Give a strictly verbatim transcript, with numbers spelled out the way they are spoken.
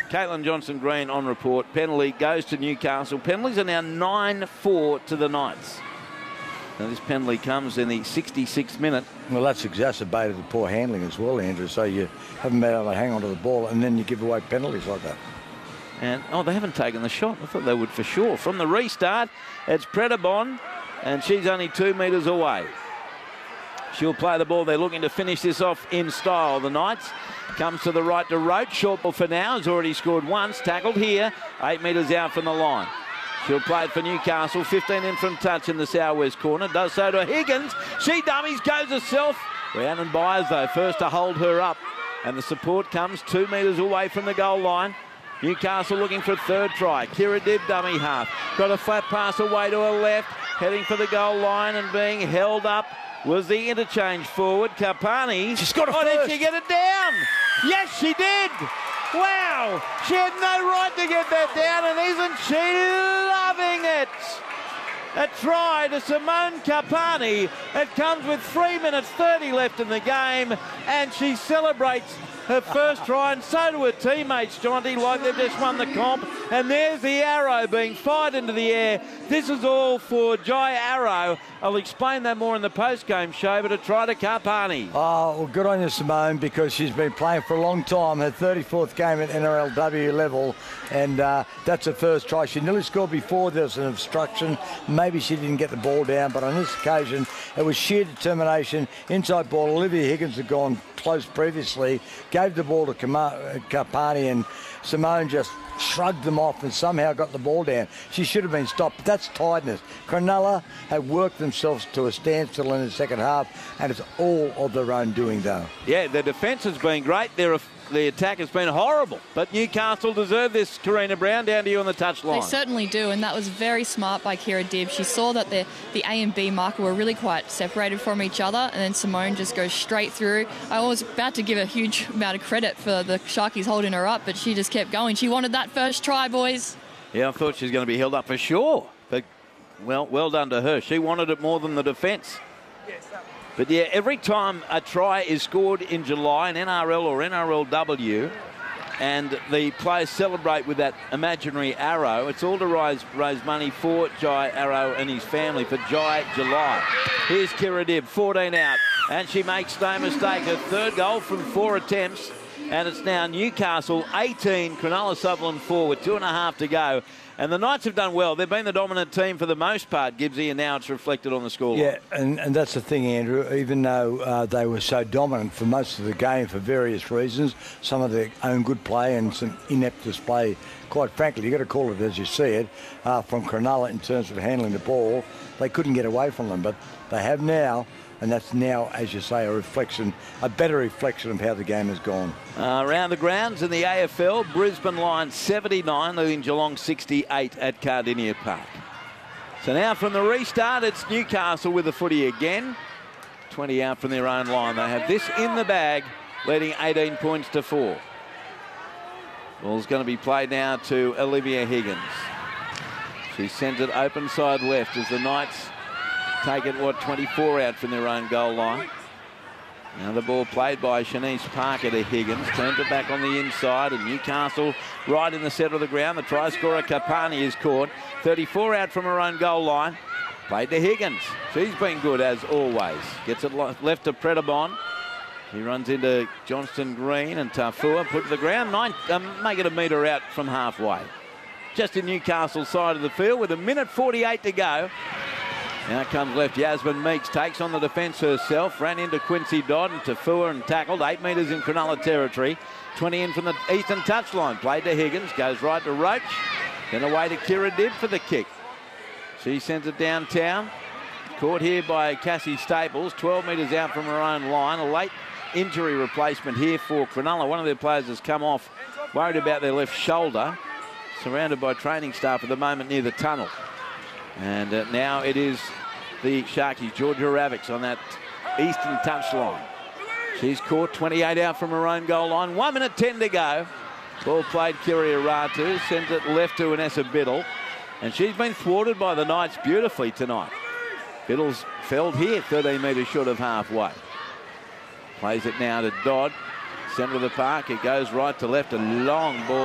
Caitlin Johnson-Green on report. Penalty goes to Newcastle. Penalties are now nine four to the Knights. Now this penalty comes in the sixty-sixth minute. Well, that's exacerbated the poor handling as well, Andrew. So you haven't been able to hang on to the ball and then you give away penalties like that. And, oh, they haven't taken the shot. I thought they would for sure. From the restart, it's Predabon, and she's only two metres away. She'll play the ball. They're looking to finish this off in style. The Knights comes to the right to Roach. Short ball for now. Has already scored once. Tackled here. Eight metres out from the line. She'll play it for Newcastle. fifteen in from touch in the southwest corner. Does so to Higgins. She dummies, goes herself. Rhiannon Byers, though, first to hold her up. And the support comes two metres away from the goal line. Newcastle looking for a third try. Kira Dibb, dummy half. Got a flat pass away to her left. Heading for the goal line and being held up was the interchange forward. Kapani. She's got a Oh, first. did she get it down? Yes, she did. Wow. She had no right to get that down, and isn't she loving it? A try to Simone Kapani. It comes with three minutes thirty left in the game, and she celebrates her first try, and so do her teammates, Jonty, like they've just won the comp. And there's the arrow being fired into the air. This is all for Jai Arrow. I'll explain that more in the post-game show, but a try to Kapani. Oh, well, good on you, Simone, because she's been playing for a long time. Her thirty-fourth game at N R L W level, and uh, that's her first try. She nearly scored before there was an obstruction. Maybe she didn't get the ball down, but on this occasion, it was sheer determination. Inside ball, Olivia Higgins had gone close previously, gave the ball to Kapani, and Simone just shrugged them off and somehow got the ball down. She should have been stopped. That's tiredness. Cronulla have worked themselves to a standstill in the second half, and it's all of their own doing, though. Yeah, the defence has been great. Their, the attack has been horrible. But Newcastle deserve this, Karina Brown. Down to you on the touchline. They certainly do, and that was very smart by Kira Dibb. She saw that the, the A and B marker were really quite separated from each other, and then Simone just goes straight through. I was about to give a huge amount of credit for the Sharkies holding her up, but she just kept going. She wanted that first try, boys. Yeah, I thought she was going to be held up for sure. But, well, well done to her. She wanted it more than the defence. But, yeah, every time a try is scored in July in N R L or N R L W and the players celebrate with that imaginary arrow, it's all to raise, raise money for Jai Arrow and his family, for Jai July. Here's Kira Dibb, fourteen out, and she makes no mistake. Her third goal from four attempts, and it's now Newcastle eighteen, Cronulla Sutherland four with two and a half to go. And the Knights have done well. They've been the dominant team for the most part, Gibbsy, and now it's reflected on the scoreline. Yeah, and, and that's the thing, Andrew. Even though uh, they were so dominant for most of the game for various reasons, some of their own good play and some inept display, quite frankly, you've got to call it as you see it, uh, from Cronulla in terms of handling the ball, they couldn't get away from them. But they have now, and that's now, as you say, a reflection, a better reflection of how the game has gone. Uh, around the grounds in the A F L, Brisbane Lions seventy-nine, leading Geelong sixty-eight at Cardinia Park. So now from the restart, it's Newcastle with the footy again. twenty out from their own line. They have this in the bag, leading eighteen points to four. Ball's going to be played now to Olivia Higgins. She sends it open side left as the Knights take it, what, twenty-four out from their own goal line. Now the ball played by Shanice Parker to Higgins. Turns it back on the inside, and Newcastle right in the centre of the ground. The try scorer Kapani is caught. thirty-four out from her own goal line. Played to Higgins. She's been good as always. Gets it left to Predabon. He runs into Johnston Green and Tafua. Put to the ground. Nine, um, make it a metre out from halfway. Just in Newcastle's side of the field with a minute forty-eight to go. Now comes left. Yasmin Meeks takes on the defence herself. Ran into Quincy Dodd and Tafua and tackled. Eight metres in Cronulla territory. twenty in from the eastern touchline. Played to Higgins. Goes right to Roach. Then away to Kira Dibb for the kick. She sends it downtown. Caught here by Cassie Staples. twelve metres out from her own line. A late injury replacement here for Cronulla. One of their players has come off, worried about their left shoulder. Surrounded by training staff at the moment near the tunnel. And uh, now it is the Sharkies, Georgia Ravix on that eastern touchline. She's caught twenty-eight out from her own goal line. One minute ten to go. Ball played Kiria Ratu, sends it left to Vanessa Biddle. And she's been thwarted by the Knights beautifully tonight. Biddle's felled here, thirteen metres short of halfway. Plays it now to Dodd, centre of the park. It goes right to left, a long ball.